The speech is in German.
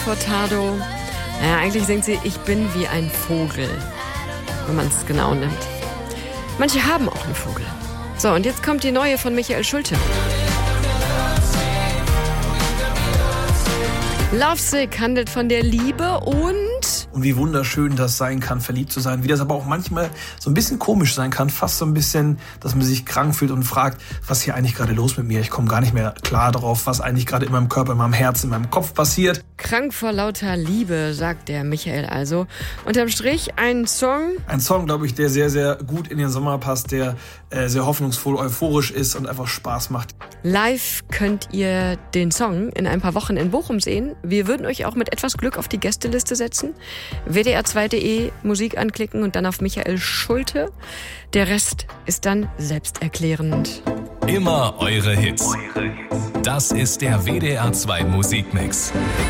Furtado. Naja, eigentlich singt sie, ich bin wie ein Vogel, wenn man es genau nimmt. Manche haben auch einen Vogel. So, und jetzt kommt die neue von Michael Schulte. Lovesick handelt von der Liebe und wie wunderschön das sein kann, verliebt zu sein. Wie das aber auch manchmal so ein bisschen komisch sein kann. Fast so ein bisschen, dass man sich krank fühlt und fragt, was hier eigentlich gerade los mit mir? Ich komme gar nicht mehr klar drauf, was eigentlich gerade in meinem Körper, in meinem Herz, in meinem Kopf passiert. Krank vor lauter Liebe, sagt der Michael also. Unterm Strich ein Song. Ein Song, glaube ich, der sehr, sehr gut in den Sommer passt, der sehr hoffnungsvoll, euphorisch ist und einfach Spaß macht. Live könnt ihr den Song in ein paar Wochen in Bochum sehen. Wir würden euch auch mit etwas Glück auf die Gästeliste setzen. WDR2.de Musik anklicken und dann auf Michael Schulte. Der Rest ist dann selbsterklärend. Immer eure Hits. Das ist der WDR2 Musikmix.